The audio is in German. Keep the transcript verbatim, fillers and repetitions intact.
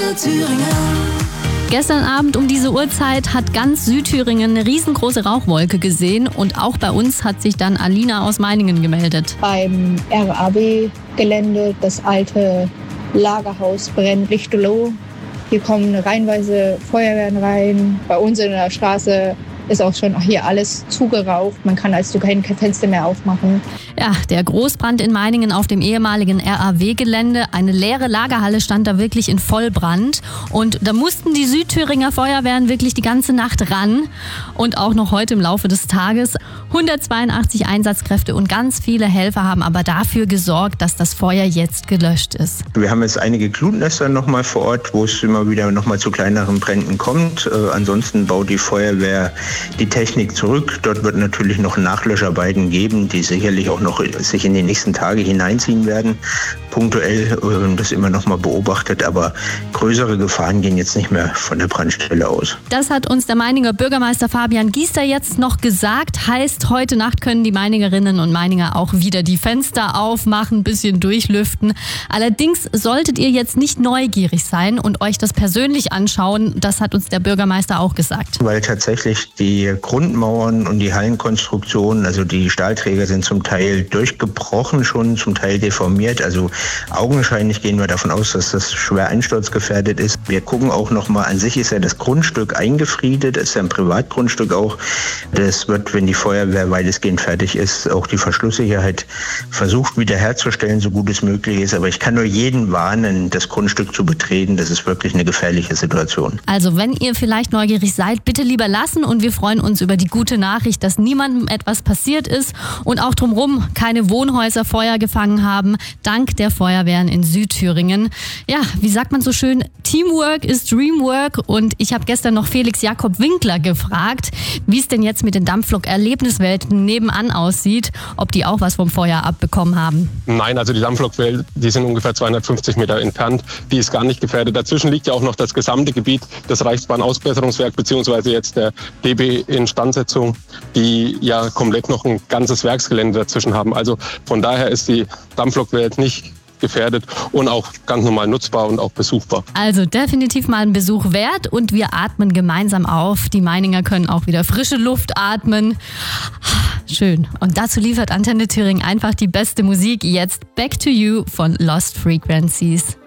Antenne Thüringen. Gestern Abend um diese Uhrzeit hat ganz Südthüringen eine riesengroße Rauchwolke gesehen und auch bei uns hat sich dann Alina aus Meiningen gemeldet. Beim R A W-Gelände, das alte Lagerhaus brennt lichterloh. Hier kommen reihenweise Feuerwehren rein. Bei uns in der Straße ist auch schon hier alles zugeraucht. Man kann also kein Fenster mehr aufmachen. Ja, der Großbrand in Meiningen auf dem ehemaligen R A W-Gelände. Eine leere Lagerhalle stand da wirklich in Vollbrand. Und da mussten die Südthüringer Feuerwehren wirklich die ganze Nacht ran. Und auch noch heute im Laufe des Tages. hundertzweiundachtzig Einsatzkräfte und ganz viele Helfer haben aber dafür gesorgt, dass das Feuer jetzt gelöscht ist. Wir haben jetzt einige Glutnester noch mal vor Ort, wo es immer wieder noch mal zu kleineren Bränden kommt. Äh, ansonsten baut die Feuerwehr die Technik zurück. Dort wird natürlich noch Nachlöscharbeiten geben, die sicherlich auch noch sich in die nächsten Tage hineinziehen werden. Punktuell äh, das immer noch mal beobachtet, aber größere Gefahren gehen jetzt nicht mehr von der Brandstelle aus. Das hat uns der Meininger Bürgermeister Fabian Giester jetzt noch gesagt. Heißt, heute Nacht können die Meiningerinnen und Meininger auch wieder die Fenster aufmachen, ein bisschen durchlüften. Allerdings solltet ihr jetzt nicht neugierig sein und euch das persönlich anschauen. Das hat uns der Bürgermeister auch gesagt. Weil tatsächlich die Grundmauern und die Hallenkonstruktionen, also die Stahlträger sind zum Teil durchgebrochen schon, zum Teil deformiert. Also augenscheinlich gehen wir davon aus, dass das schwer einsturzgefährdet ist. Wir gucken auch nochmal, an sich ist ja das Grundstück eingefriedet, ist ja ein Privatgrundstück auch. Das wird, wenn die Feuerwehr weitestgehend fertig ist, auch die Verschlusssicherheit versucht wiederherzustellen, so gut es möglich ist. Aber ich kann nur jeden warnen, das Grundstück zu betreten. Das ist wirklich eine gefährliche Situation. Also wenn ihr vielleicht neugierig seid, bitte lieber lassen und wir freuen uns über die gute Nachricht, dass niemandem etwas passiert ist und auch drumherum keine Wohnhäuser Feuer gefangen haben, dank der Feuerwehren in Südthüringen. Ja, wie sagt man so schön, Teamwork ist Dreamwork und ich habe gestern noch Felix Jakob Winkler gefragt, wie es denn jetzt mit den Dampflok-Erlebniswelten nebenan aussieht, ob die auch was vom Feuer abbekommen haben. Nein, also die Dampflokwelt, die sind ungefähr zweihundertfünfzig Meter entfernt, die ist gar nicht gefährdet. Dazwischen liegt ja auch noch das gesamte Gebiet des Reichsbahnausbesserungswerks beziehungsweise jetzt der D B Instandsetzung, die ja komplett noch ein ganzes Werksgelände dazwischen haben. Also von daher ist die Dampflokwelt nicht gefährdet und auch ganz normal nutzbar und auch besuchbar. Also definitiv mal einen Besuch wert und wir atmen gemeinsam auf. Die Meininger können auch wieder frische Luft atmen. Schön. Und dazu liefert Antenne Thüringen einfach die beste Musik. Jetzt Back to You von Lost Frequencies.